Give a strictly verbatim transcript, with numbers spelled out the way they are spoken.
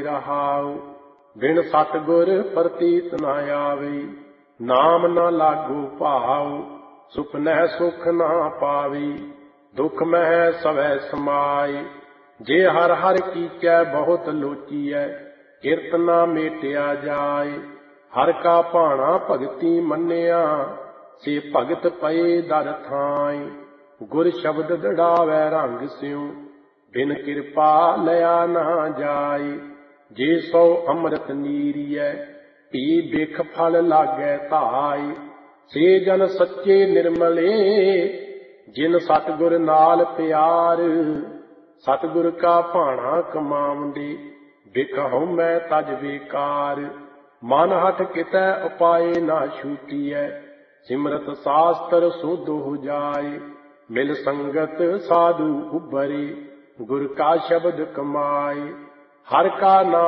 रहाओ। बिन सतगुर प्रतीत न आवे, नाम न लागो भाव। सुपनह सुख न पावी, दुख मह सवै समाए। जे हर हर कीचै बहुत लोचीऐ, किरत न मेटिया जाए। हर का भाणा भगति मन्निया, से भगत पए दर थाए। गुर शब्द दृढ़ावै रंग स्यों, बिन किरपा लया न जाए। जे सौ अमृत नीरियै, पी बिख फल लागै धाए। से जन सच्चे निर्मले, जिन सतगुर नाल प्यार। सतगुर का भाणा कमावंदे, बिख हउमੈ तज बेकार। मन हठ कितै उपाय न छूटीਐ, सिमरत शास्त्र सोधो जाए। मिल संगत साधु उबरे, गुर का शब्द कमाए। हर का नाम